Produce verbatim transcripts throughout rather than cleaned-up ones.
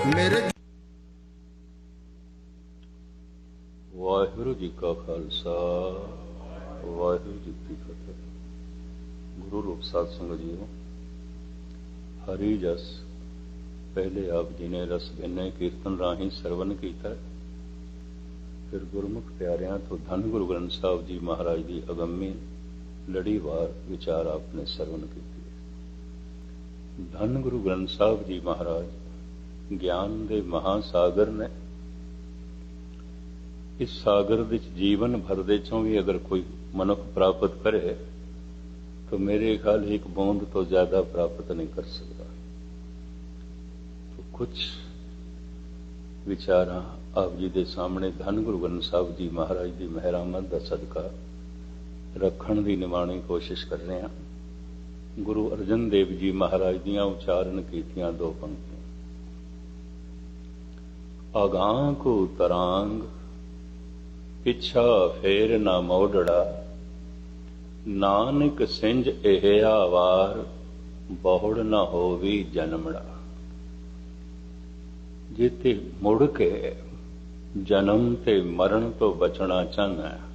ਮੇਰੇ। ਵਾਹਿਗੁਰੂ ਜੀ ਕਾ ਖਾਲਸਾ, ਵਾਹਿਗੁਰੂ ਜੀ ਕੀ ਫਤਿਹ। ਗੁਰੂ ਰੂਪ ਸਾਧ ਸੰਗਤ ਜੀਓ, ਹਰੀ ਜਸ ਪਹਿਲੇ ਆਪ ਜੀ ਨੇ ਰਸ ਬਿਨੇ ਕੀਰਤਨ ਰਾਹੀਂ ਸਰਵਨ ਕੀਤਾ। ਫਿਰ ਗੁਰਮੁਖ ਪਿਆਰਿਆਂ ਤੋਂ ਧੰਨ ਗੁਰੂ ਗ੍ਰੰਥ ਸਾਹਿਬ ਜੀ ਮਹਾਰਾਜ ਦੀ ਅਗੰਮੀ ਲੜੀਵਾਰ ਵਿਚਾਰ ਆਪਨੇ ਸਰਵਨ ਕੀਤੀ। ਧੰਨ ਗੁਰੂ ਗ੍ਰੰਥ ਸਾਹਿਬ ਜੀ ਮਹਾਰਾਜ ਗਿਆਨ ਦੇ ਮਹਾਸਾਗਰ ਨੇ। ਇਸ ਸਾਗਰ ਵਿੱਚ ਜੀਵਨ ਭਰ ਦੇ ਚੋਂ ਵੀ ਅਗਰ ਕੋਈ ਮਨੁੱਖ ਪ੍ਰਾਪਤ ਕਰੇ ਤਾਂ ਮੇਰੇ ਖਿਆਲ ਇੱਕ ਬੂੰਦ ਤੋਂ ਜ਼ਿਆਦਾ ਪ੍ਰਾਪਤ ਨਹੀਂ ਕਰ ਸਕਦਾ। तो कुछ ਵਿਚਾਰਾਂ ਆਪ ਜੀ ਦੇ ਸਾਹਮਣੇ ਧੰਨ ਗੁਰੂ ਗ੍ਰੰਥ ਸਾਹਿਬ ਜੀ ਮਹਾਰਾਜ ਦੀ ਮਿਹਰਾਮਤ ਦਾ ਸਦਕਾ ਰੱਖਣ ਦੀ ਨਿਮਾਣੀ ਕੋਸ਼ਿਸ਼ ਕਰ ਰਹੇ ਹਾਂ। ਗੁਰੂ ਅਰਜਨ ਦੇਵ ਜੀ ਮਹਾਰਾਜ ਦੀਆਂ ਉਚਾਰਨ ਕੀਤੀਆਂ ਦੋ ਪੰਕਤੀਆਂ। ਅਗਾਂਹ ਕੋ ਤਰਾਂਗ ਪਿਛਾ ਫੇਰ ਨਾ ਮੋੜੜਾ, ਨਾਨਕ ਸਿੰਜ ਇਹ ਆਵਾਰ ਬਹੁੜ ਨਾ ਹੋਵੀ ਜਨਮੜਾ। ਜਿੱਥੇ ਮੁੜ ਕੇ ਜਨਮ ਤੇ ਮਰਨ ਤੋਂ ਬਚਣਾ ਚਾਹੁੰਦਾ ਹੈ,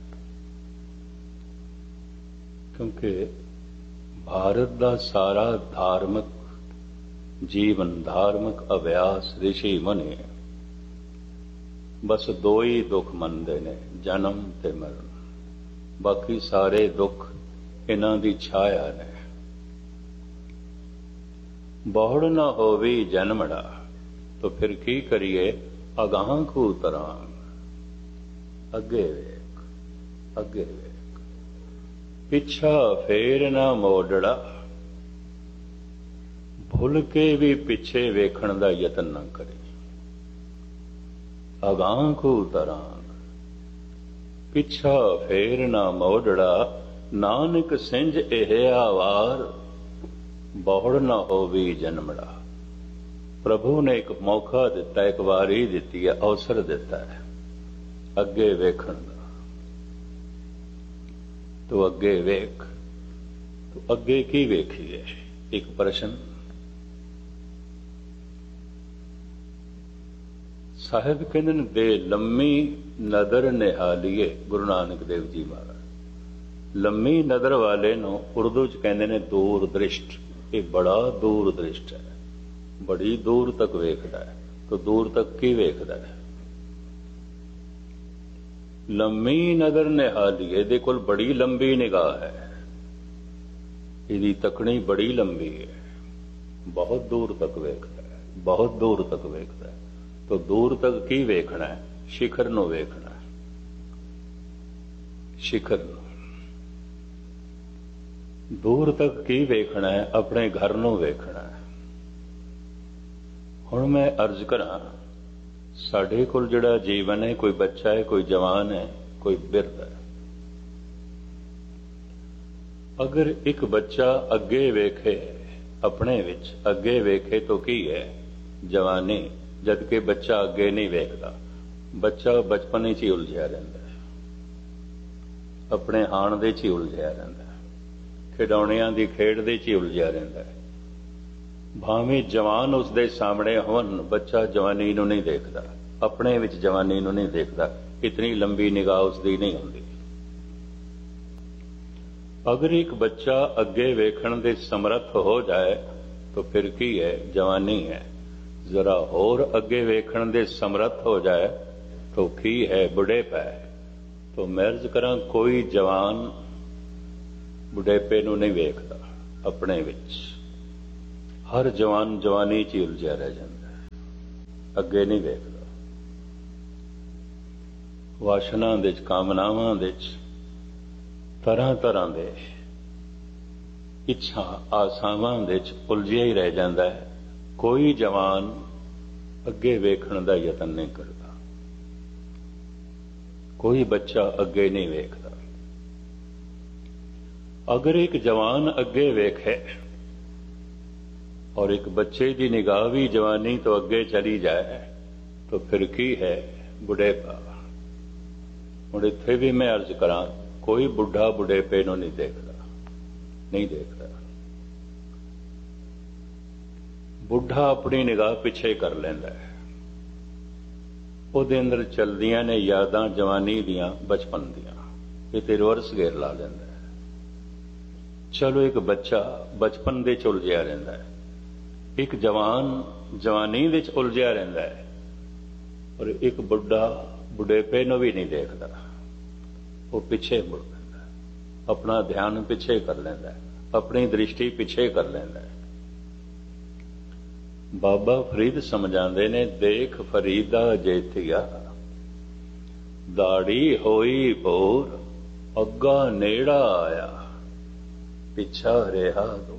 ਕਿਉਂਕਿ ਭਾਰਤ ਦਾ ਸਾਰਾ ਧਾਰਮਿਕ ਜੀਵਨ, ਧਾਰਮਿਕ ਅਭਿਆਸ ਰਿਸ਼ੀ ਮੁਨੀ ਬਸ ਦੋ ਹੀ ਦੁੱਖ ਮੰਨਦੇ ਨੇ, ਜਨਮ ਤੇ ਮਰਨ। ਬਾਕੀ ਸਾਰੇ ਦੁੱਖ ਇਹਨਾਂ ਦੀ ਛਾਇਆ ਨੇ। ਬਹੁੜ ਨਾ ਹੋਵੀ ਜਨਮੜਾ, तो फिर की करिए? अगाह को तरांग, अगे वेख, अगे वेख, पिछा फेर ना मोड़ड़ा। भुल के भी पिछे वेखण दा यतन ना करे। अगाह को तरांग पिछा फेर ना मोड़ड़ा, नानक सिंज एह आवार बहुड़ ना होवी जन्मड़ा। प्रभु ने एक मौका दिता, एक वारी दिती है, अवसर दिता है अगे वेखण दा। तो अगे वेख, तो अगे की वेखीए? एक प्रश्न। साहिब कहंदे ने दे लम्मी नदर निहालीए। गुरु नानक देव जी महाराज लम्मी नदर वाले नो उर्दू च कहंदे ने दूर दृष्ट। ये बड़ा दूर दृष्ट है, बड़ी दूर तक वेखदा है। तो दूर तक की वेखदा है? लम्मी नजर निहाली, ਇਹਦੇ ਕੋਲ बड़ी लंबी निगाह है, ਇਹਦੀ तकनी बड़ी लंबी है, बहुत दूर तक वेखदा है, बहुत दूर तक वेखदा है। तो दूर तक की वेखना है? शिखर ਨੂੰ वेखना है, शिखर ਨੂੰ। दूर तक की वेखना है? अपने घर ਨੂੰ वेखना है। ਹੁਣ मैं अर्ज करा, साढ़े कोल जिहड़ा जीवन है, कोई बच्चा है, कोई जवान है, कोई बिरध है। अगर एक बच्चा अगे वेखे, अपने विच अगे वेखे तो की है? जवानी। जबकि बच्चा अगे नहीं वेखदा, बच्चा बचपन ही उलझिया रहिंदा है, अपने हाण दे च उलझिया रहिंदा है, खिडौणियां दी खेड दे च उलझिया रहिंदा है। भावें जवान उसके सामने होन, बच्चा जवानी नूं नहीं देखता, अपने विच जवानी नूं नहीं देखता, इतनी लंबी निगाह उसकी नहीं होंदी। अगर एक बच्चा अगे वेखण दे समर्थ हो जाए तो फिर की है? जवानी है। जरा होर अगे वेखण दे समर्थ हो जाए तो की है? बुढ़ेपा है। तो मैं अर्ज करां, कोई जवान बुढ़ेपे नूं नहीं वेखदा अपने विच। हर जवान जवानी च उलझिया रह जाता है, अगे नहीं वेखदा। वासना दे कामनावां दे तरह तरह दे इच्छा आसावां दे उलझिया ही रह जाता है। कोई जवान अगे वेखण दा यतन नहीं करता, कोई बच्चा अगे नहीं वेखदा। अगर एक जवान अगे वेखे और एक बच्चे की निगाह भी जवानी तो अगे चली जाए तो फिर की है? बुढ़ेपा। हुण इत्थे भी मैं अर्ज करा, कोई बुढ़ा बुढ़ेपे नूं नहीं देखता, नहीं देखता। बुढ़ा अपनी निगाह पिछे कर लेंदा है, ਉਹਦੇ ਅੰਦਰ ਚਲਦੀਆਂ ਨੇ ਯਾਦਾਂ ਜਵਾਨੀ ਦੀਆਂ, ਬਚਪਨ ਦੀਆਂ। ਇਹ ਤੇ ਰਿਵਰਸ ਗੇਅਰ ਲਾ ਲੈਂਦਾ ਹੈ। ਚਲੋ ਇੱਕ ਬੱਚਾ ਬਚਪਨ ਦੇ ਚ ਉਲਝਿਆ ਰਹਿੰਦਾ ਹੈ, ਇੱਕ ਜਵਾਨ ਜਵਾਨੀ ਵਿੱਚ ਉਲਝਿਆ ਰਹਿੰਦਾ ਹੈ, ਔਰ ਇੱਕ ਬੁੱਢਾ ਬੁਢੇਪੇ ਨੂੰ ਵੀ ਨਹੀਂ ਦੇਖਦਾ। ਉਹ ਪਿੱਛੇ ਮੁੜ ਲੈਂਦਾ, ਆਪਣਾ ਧਿਆਨ ਪਿੱਛੇ ਕਰ ਲੈਂਦਾ, ਆਪਣੀ ਦ੍ਰਿਸ਼ਟੀ ਪਿੱਛੇ ਕਰ ਲੈਂਦਾ। ਬਾਬਾ ਫਰੀਦ ਸਮਝਾਉਂਦੇ ਨੇ, ਦੇਖ ਫਰੀਦਾ ਜੇਤੀਆ, ਦਾੜੀ ਹੋਈ ਭੋਰ, ਅੱਗਾ ਨੇੜਾ ਆਇਆ, ਪਿੱਛਾ ਰਿਹਾ ਦੂਰ।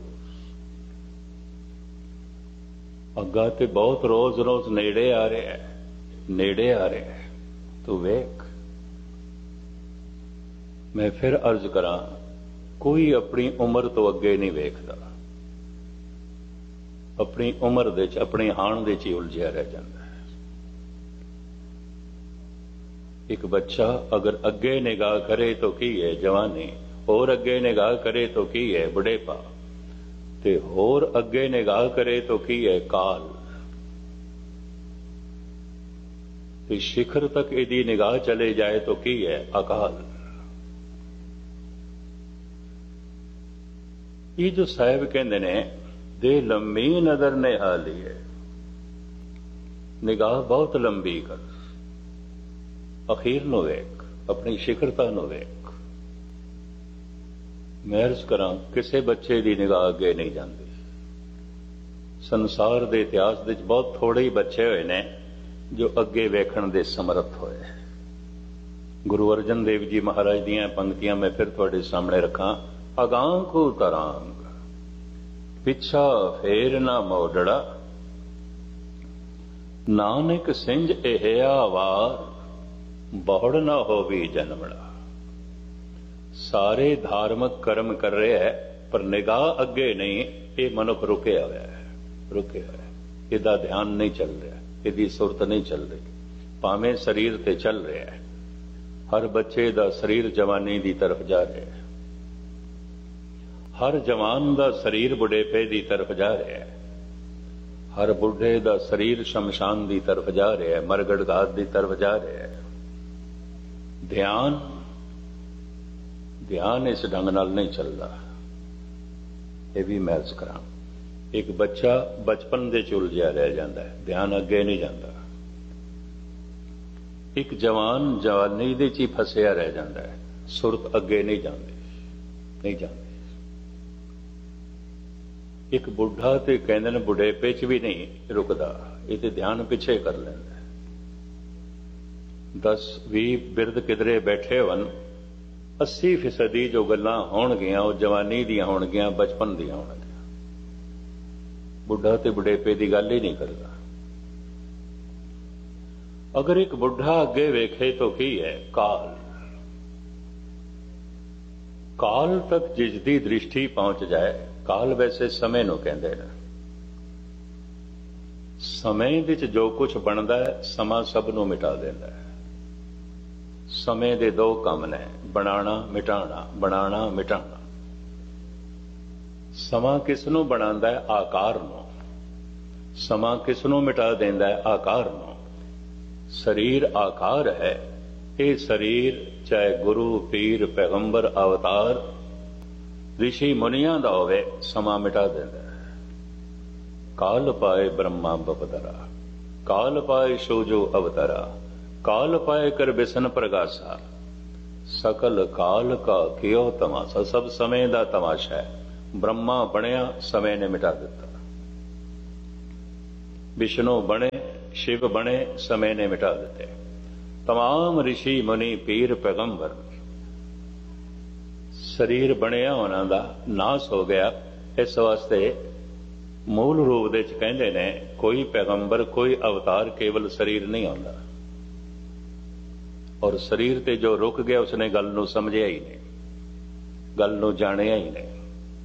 ਅੱਗਾ ਤੇ ਬਹੁਤ ਰੋਜ਼ ਰੋਜ਼ ਨੇੜੇ ਆ ਰਿਹਾ ਹੈ, ਨੇੜੇ ਆ ਰਿਹਾ ਹੈ, ਤੂੰ ਵੇਖ। ਮੈਂ ਫਿਰ ਅਰਜ਼ ਕਰਾਂ, ਕੋਈ ਆਪਣੀ ਉਮਰ ਤੋਂ ਅੱਗੇ ਨਹੀਂ ਵੇਖਦਾ। ਆਪਣੀ ਉਮਰ ਦੇ ਚ, ਆਪਣੀ ਹਾਣ ਦੇ ਚ ਹੀ ਉਲਝਿਆ ਰਹਿ ਜਾਂਦਾ ਹੈ। ਇੱਕ ਬੱਚਾ ਅਗਰ ਅੱਗੇ ਨਿਗਾਹ ਕਰੇ ਤਾਂ ਕੀ ਹੈ ਜਵਾਨੀ, ਹੋਰ ਅੱਗੇ ਨਿਗਾਹ ਕਰੇ ਤਾਂ ਕੀ ਹੈ ਬੁਢੇਪਾ, ਤੇ ਹੋਰ ਅੱਗੇ ਨਿਗਾਹ ਕਰੇ ਤਾਂ ਕੀ ਹੈ ਕਾਲ। ਤੇ शिखर तक यदि निगाह चले जाए तो की है अकाल। ये जो साहब कहते ने दे लंबी नजर ने हाली है, निगाह बहुत लंबी कर, अखीर नु वेख, अपनी शिखरता नु वेख। मैं अर्ज करा, किसी बच्चे की निगाह अगे नहीं जाती। संसार के इतिहास में बहुत थोड़े ही बच्चे हुए ने जो अगे वेखण दे समर्थ होए। गुरु अर्जन देव जी महाराज दियां पंक्तियां मैं फिर तुहाडे सामने रखा। अगांह तरांग पिछा फेर ना मोड़ड़ा, नानक सिंज एहिया वार, बहुड़ ना होवी जन्मड़ा। सारे धार्मिक कर्म कर रहे हैं पर निगाह अगे नहीं, ये मनुख रुके हुआ है, रुके हुआ है, इहदा ध्यान नहीं चल रहा, ਇਹਦੀ ਸੁਰਤ ਨਹੀਂ ਚੱਲ ਰਹੀ। ਭਾਵੇਂ ਸਰੀਰ ਤੇ ਚੱਲ ਰਿਹਾ ਹੈ, ਹਰ ਬੱਚੇ ਦਾ ਸਰੀਰ ਜਵਾਨੀ ਦੀ ਤਰਫ ਜਾ ਰਿਹਾ ਹੈ, ਹਰ ਜਵਾਨ ਦਾ ਸਰੀਰ ਬੁਢੇਪੇ ਦੀ ਤਰਫ ਜਾ ਰਿਹਾ ਹੈ, ਹਰ ਬੁੱਢੇ ਦਾ ਸਰੀਰ ਸ਼ਮਸ਼ਾਨ ਦੀ ਤਰਫ ਜਾ ਰਿਹਾ ਹੈ, ਮਰਗੜ ਘਾਤ ਦੀ ਤਰਫ ਜਾ ਰਿਹਾ ਹੈ। ਧਿਆਨ ਧਿਆਨ ਇਸ ਢੰਗ ਨਾਲ ਨਹੀਂ ਚੱਲਦਾ। ਇਹ ਵੀ ਮੈਂ ਅਰਜ਼ ਕਰਾਂ, एक बच्चा बचपन दे च उलझिया रह जाता है, ध्यान अगे नहीं जाता। एक जवान जवानी दे च ही फसिया रह जाता है, सुरत अगे नहीं जाती, नहीं जाती। एक बुढ़ा ते कहंदे ने बुढ़ेपे च भी नहीं रुकदा, ये ते ध्यान पिछे कर लैंदा है। दस भी बिरद किधरे बैठे वन, अस्सी फीसदी जो गल्लां होणगियां वो जवानी दियां होणगियां, बचपन दियां होणगियां। बुढ़ा ते बुढ़ेपे की गल ही नहीं करता। अगर एक बुढ़ा अगे वेखे तो की है काल। काल तक जिसकी दृष्टि पहुंच जाए, काल वैसे समय नूं कहंदे ने। समय विच जो कुछ बनता है समा सब नूं मिटा देता है। समय दे दो काम ने, बनाना मिटाना, बनाना मिटाना। समा किसनों बनांदा है? आकार नूं। समा किसनों मिटा देंदा है? आकार नूं। शरीर आकार है, ये शरीर चाहे गुरु पीर पैगंबर अवतार ऋषि मुनियां दा होवे, समा मिटा देंदा है। काल पाए ब्रह्मा बपदरा, काल पाए शोजो अवतरा, काल पाए कर बिसन प्रगासा, सकल काल का कियो तमाशा। सब समय दा तमाशा है। ब्रह्मा बनया, समय ने मिटा दिता। विष्णु बने, शिव बने, समय ने मिटा दिते। तमाम ऋषि मुनि पीर पैगंबर शरीर बनया उन्हां दा नाश हो गया। इस वास्ते मूल रूप दे च कहंदे ने कोई पैगंबर कोई अवतार केवल शरीर नहीं आंदा, और शरीर ते जो रुक गया उसने गल नूं समझिया ही नहीं, गल नूं जाणिया ही नहीं।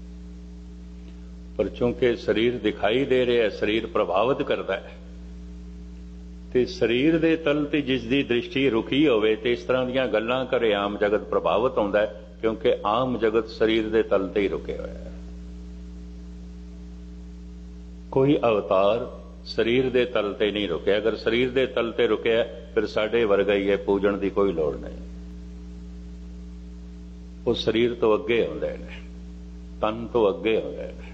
पर चूंकि शरीर दिखाई दे रहा है, शरीर प्रभावित करता है, तो शरीर के तल ते जिसकी दृष्टि रुकी होवे ते इस तरह दीयां गल्लां करे आम जगत प्रभावित होंदा है, क्योंकि आम जगत शरीर के तल ते ही रुके हुए है। कोई अवतार ਸਰੀਰ ਦੇ ਤਲ ਤੇ ਨਹੀਂ ਰੁਕਿਆ। ਅਗਰ ਸਰੀਰ ਦੇ ਤਲ ਤੇ ਰੁਕਿਆ ਫਿਰ ਸਾਡੇ ਵਰਗਾ ਹੀ ਹੈ, ਪੂਜਣ ਦੀ ਕੋਈ ਲੋੜ ਨਹੀਂ। ਉਹ ਸਰੀਰ ਤੋਂ ਅੱਗੇ ਆਉਂਦੇ ਨੇ, ਤਨ ਤੋਂ ਅੱਗੇ ਆਉਂਦੇ ਨੇ।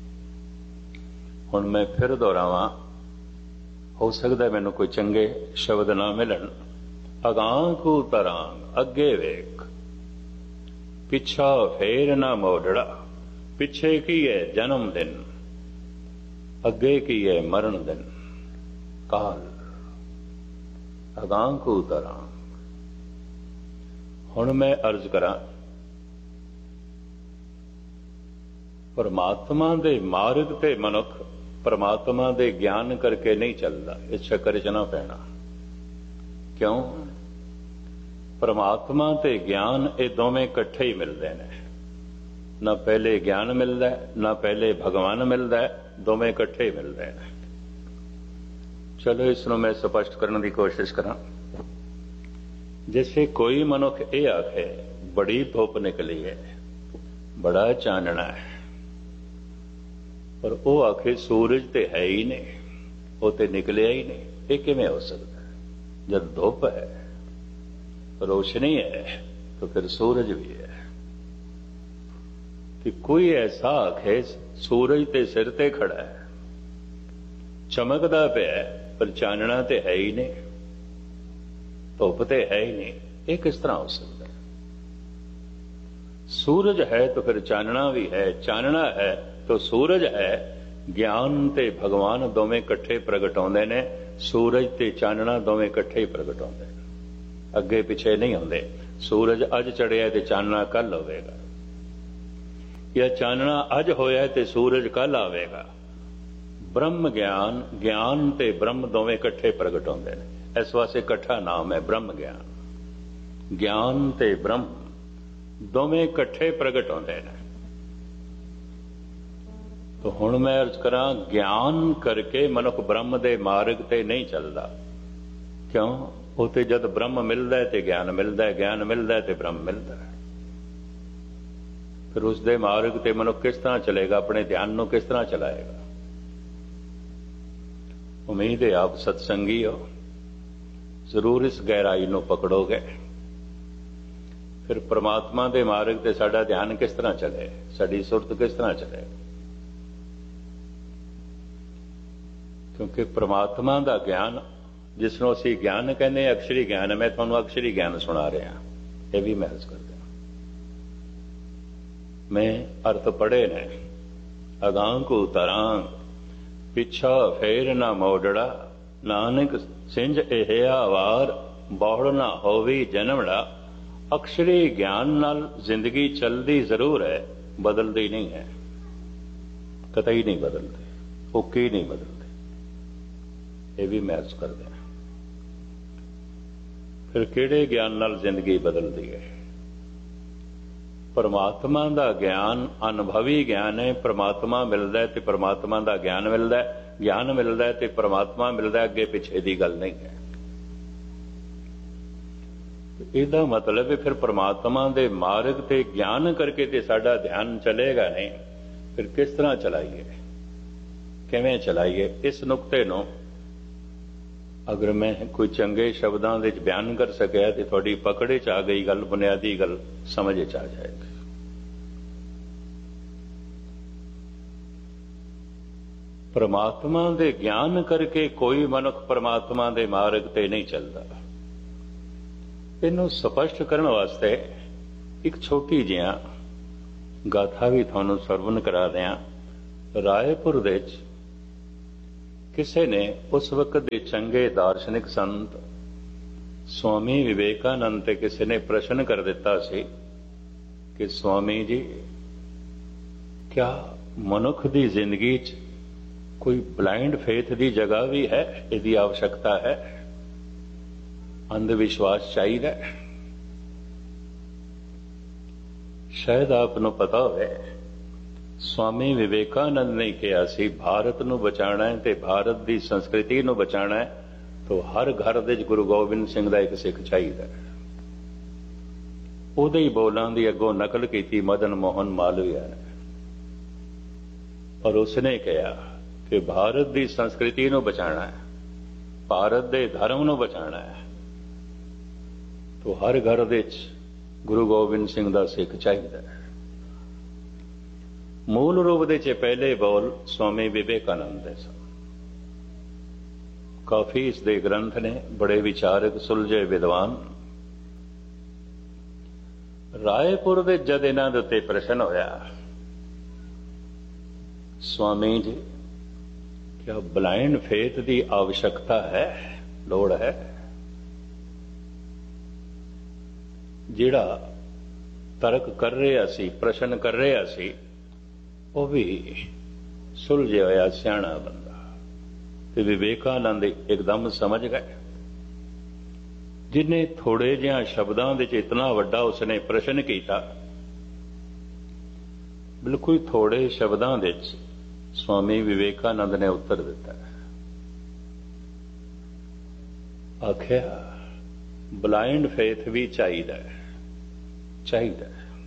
ਹੁਣ ਮੈਂ ਫਿਰ ਦੁਹਰਾਵਾਂ, ਹੋ ਸਕਦਾ ਮੈਨੂੰ ਕੋਈ ਚੰਗੇ ਸ਼ਬਦ ਨਾ ਮਿਲਣ। ਅਗਾਂਹ ਕੂ ਤਰਾਂਗ, ਅੱਗੇ ਵੇਖ, ਪਿੱਛਾ ਫੇਰ ਨਾ ਮੋੜੜਾ। ਪਿੱਛੇ ਕੀ ਹੈ ਜਨਮ ਦਿਨ, ਅੱਗੇ ਕੀ ਹੈ ਮਰਨ ਦਿਨ ਕਾਲ। ਅਗਾਂਹ ਕੂ ਤਰਾਂਗ। ਹੁਣ ਮੈਂ ਅਰਜ਼ ਕਰਾਂ, ਪਰਮਾਤਮਾ ਦੇ ਮਾਰਗ ਤੇ ਮਨੁੱਖ ਪਰਮਾਤਮਾ ਦੇ ਗਿਆਨ ਕਰਕੇ ਨਹੀਂ ਚੱਲਦਾ। ਇਸ ਚੱਕਰ 'ਚ ਨਾ ਪੈਣਾ। ਕਿਉਂ? ਪਰਮਾਤਮਾ ਤੇ ਗਿਆਨ ਇਹ ਦੋਵੇਂ ਇਕੱਠੇ ਹੀ ਮਿਲਦੇ ਨੇ। ਨਾ ਪਹਿਲੇ ਗਿਆਨ ਮਿਲਦਾ, ਨਾ ਪਹਿਲੇ ਭਗਵਾਨ ਮਿਲਦਾ, ਦੋਵੇਂ ਇਕੱਠੇ ਹੀ ਮਿਲਦੇ ਨੇ। ਚਲੋ ਇਸ ਨੂੰ ਮੈਂ ਸਪਸ਼ਟ ਕਰਨ ਦੀ ਕੋਸ਼ਿਸ਼ ਕਰਾਂ। ਜਿਵੇਂ ਕੋਈ ਮਨੁੱਖ ਇਹ ਆਖੇ ਬੜੀ ਧੁੱਪ ਨਿਕਲੀ ਹੈ, ਬੜਾ ਚਾਨਣਾ ਹੈ, ਪਰ ਉਹ ਆਖੇ ਸੂਰਜ ਤੇ ਹੈ ਹੀ ਨਹੀਂ, ਉਹ ਤੇ ਨਿਕਲਿਆ ਹੀ ਨਹੀਂ। ਇਹ ਕਿਵੇਂ ਹੋ ਸਕਦਾ? ਜਦ ਧੁੱਪ ਹੈ, ਰੋਸ਼ਨੀ ਹੈ, तो फिर सूरज भी है। कि कोई ऐसा आखे सूरज ते सिर ते खड़ा है, चमकदा पिया है, पर चानना ते है ही नहीं, धुप ते है ही नहीं। ये किस तरह हो सकता है? सूरज है तो फिर चानना भी है, चानना है तो सूरज है। ज्ञान ते भगवान दोवें इकट्ठे प्रगट होंदे ने, सूरज ते चानना दोवें इकट्ठे ही प्रगट होंदे ने, अगे पिछे नहीं होंदे। सूरज अज चढ़िया ते चानना कल होवेगा, या चानना अज होया ते सूरज कल आवेगा। ब्रह्म ज्ञान, ज्ञान ते ब्रह्म दोवें इकट्ठे प्रगट होंदे ने। इस वास्ते इकट्ठा नाम है ब्रह्म ज्ञान। ज्ञान ते ब्रह्म दोवें इकट्ठे प्रगट होंदे ने। तो हुण मैं अर्ज करा, ज्ञान करके मनुख ब्रह्म दे मार्ग ते नहीं चलदा। क्यों? उते जद ब्रह्म मिलदा है ते ज्ञान मिलदा है, ज्ञान मिलदा है ते ब्रह्म मिलदा है। फिर उसदे मार्ग ते मनुख किस तरह चलेगा? अपने ध्यान नूं किस तरह चलाएगा? उम्मीद है आप सत्संगी हो, जरूर इस गहराई नूं पकड़ोगे। फिर परमात्मा दे मार्ग ते साडा ध्यान किस तरह चले, साडी सुरत किस तरह चले? क्योंकि परमात्मा दा ज्ञान, जिसनों असीं ज्ञान कहने, अक्षरी ज्ञान है। मैं तुहानूं अक्षरी ज्ञान सुना रहा, यह भी महसूस कर दिया। मैं अर्थ पढ़े ने, अगांह को तरांग, पिछा फेर ना मोड़ड़ा, नानक सिंज एहिया वार, बौड़ ना होवी जन्मड़ा। अक्षरी ज्ञान नाल जिंदगी चलती जरूर है, बदलती नहीं है, कतई नहीं बदलती, ओके नहीं बदलती। ये भी महसूस कर देना। फिर किहड़े ज्ञान नाल जिंदगी बदलती है? परमात्मा दा ज्ञान अनुभवी ज्ञान है। परमात्मा मिलता है तो परमात्मा दा ज्ञान मिलता है, ज्ञान मिलता है तो परमात्मा मिलता है, अगे पिछे की गल नहीं है। इसदा मतलब है फिर परमात्मा दे मार्ग ते ज्ञान करके ते साडा ध्यान चलेगा नहीं। फिर किस तरह चलाइए, किवें चलाइए? इस नुकते नूं अगर मैं कोई चंगे शब्दों के बयान कर सकिया तो थोड़ी पकड़े च आ गई गल, बुनियादी गल समझ च आ जाएगी। परमात्मा दे ज्ञान करके कोई मनुख परमात्मा दे मार्ग ते नहीं चलता। इनू स्पष्ट करने वास्ते एक छोटी जिहा गाथा भी थानू सरवण करा दिया। रायपुर दे किसी ने उस वक्त के चंगे दार्शनिक संत स्वामी विवेकानंद ते किसी ने प्रश्न कर दिता सी कि स्वामी जी, क्या मनुख की जिंदगी च कोई ब्लाइंड फेथ की जगह भी है? इसकी आवश्यकता है? अंधविश्वास चाहिए? शायद आपको पता होवे, स्वामी विवेकानंद ने कहा सी भारत नूं बचाना है ते भारत की संस्कृति नूं बचाना है तो हर घर दे गुरु गोबिंद सिंह दा एक सिख चाहिए। उहदे ही बोलां दी अगों नकल की मदन मोहन मालवीया ने, और उसने कहा कि भारत की संस्कृति नूं बचाना है, भारत के धर्म नूं बचाना है, तो हर घर दे विच गुरु गोबिंद सिंह दा सिख चाहिए। मूल रूप दे च पहले बोल स्वामी विवेकानंद दे सन। काफी इसके ग्रंथ ने, बड़े विचारक सुलझे विद्वान। रायपुर दे जद इन्हां दे उत्ते प्रश्न होया, स्वामी जी क्या ब्लाइंड फेथ की आवश्यकता है, लोड़ है? जिहड़ा तर्क कर रहा सी, प्रश्न कर रहा सी, वो भी सुलझे होया सियाणा बंदा। ते विवेकानंद एकदम समझ गए। जिन्हें थोड़े जिहा शब्दों के इतना वड्डा उसने प्रश्न किया, बिल्कुल थोड़े शब्दों के स्वामी विवेकानंद ने उत्तर दिता। आख्या ब्लाइंड फेथ भी चाहिए, चाहिए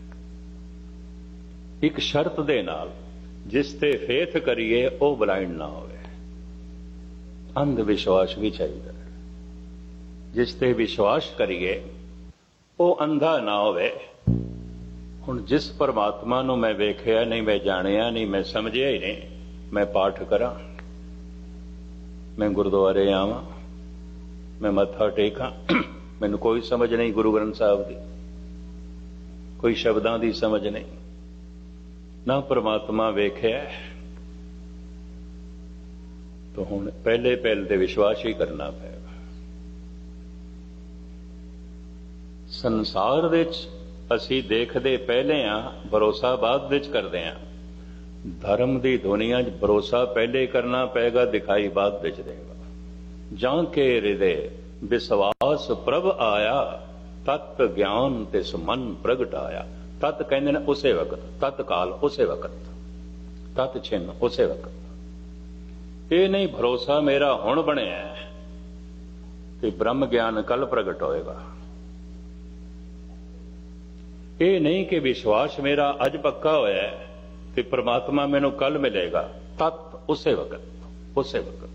एक शर्त दे नाल, जिस ते फेथ करिए वो ब्लाइंड ना होवे। अंध विश्वास भी चाहिए, जिस ते विश्वास करिए वो अंधा ना होवे। हुण जिस परमात्मा नूं मैं वेखिया नहीं, मैं जानिया नहीं, मैं समझिया ही नहीं, मैं पाठ करा, मैं गुरुद्वारे आवां, मैं मत्था टेकां, मैनूं कोई समझ नहीं गुरु ग्रंथ साहिब दी, कोई शब्दां दी समझ नहीं, ना परमात्मा वेखिया, तो हुण पहले पहले ते विश्वास ही करना पएगा। संसार दे विच असीं देखदे पहले आ, भरोसा बाद विच करदे आ। धर्म की दुनिया च भरोसा पहले करना पेगा, दिखाई बाद विच देगा। जां के हृदय विश्वास प्रभ आया, तत् ज्ञान तिस मन प्रगट आया। तत् कहंदे ने उसे वक्त, तत्काल उसे वक्त, तत् छिन उसे वक्त। ये नहीं भरोसा मेरा हुण बनिया कि ब्रह्म ज्ञान कल प्रगट होएगा। ये नहीं कि विश्वास मेरा अज पक्का होया है कि परमात्मा मैनू कल मिलेगा। तत् उसे वक्त, उसे वक्त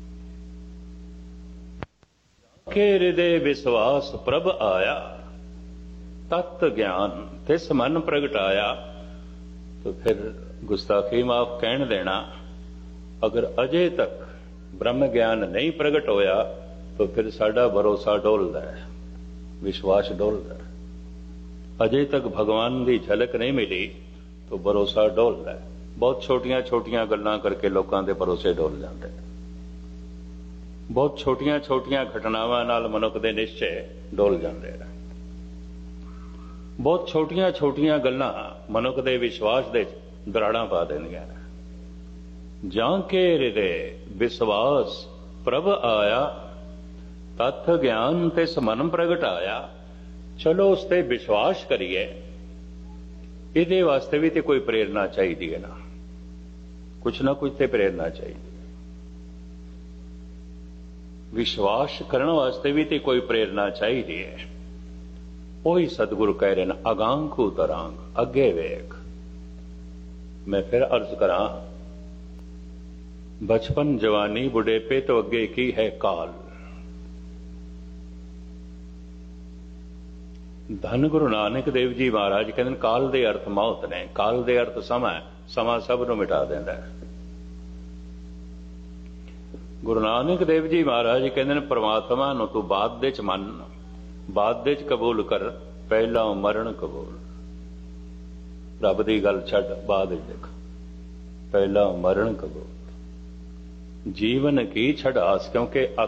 के हृदय विश्वास प्रभ आया, तत् ज्ञान तिस मन प्रगट आया। तो फिर गुस्ताखी माफ कहन देना, अगर अजे तक ब्रह्म ज्ञान नहीं प्रगट होया तो फिर साडा भरोसा डोलदा है, विश्वास डोलदा है। अजे तक भगवान की झलक नहीं मिली तो भरोसा डोलदा है। बहुत छोटियां छोटियां गल्लां करके लोगों के भरोसे डोल जाते हैं। बहुत छोटियां छोटियां घटनावां नाल मनुख दे निश्चय डोल जाते हैं। बहुत छोटियां छोटियां गल्लां मनुख दे विश्वास दे दराड़ां पा देंदियां ने। जां के हृदय विश्वास प्रभ आया, तत् ज्ञान तिस मन प्रगट आया। चलो उस ते विश्वास करिए, इहदे वास्ते भी तो कोई प्रेरणा चाहिए है ना, कुछ ना कुछ तो प्रेरणा चाहिए। विश्वास करने वास्ते भी तो कोई प्रेरणा चाहिए है। वही सतगुरु कह रहे हैं, अगांखू तरांग अगे वेख। मैं फिर अर्ज करा, बचपन जवानी बुढ़ेपे तो अगे की है काल। धन गुरु नानक देव जी महाराज कहते काल दे अर्थ मौत ने, काल दे अर्थ समा, समा सब नूं मिटा देंदा है। गुरु नानक देव जी महाराज कहते परमात्मा नूं तू बाद दे च मन, बाद दे च कबूल कर, पहला मरण कबूल। रब दी गल छड्ड, बाद विच देख, पहला मरण कबूल। जीवन की छड़ास, क्योंकि